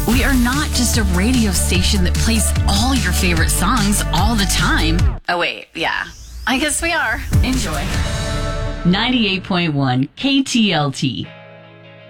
We are not just a radio station that plays all your favorite songs all the time. Oh, wait, yeah. I guess we are. Enjoy. 98.1 KTLT.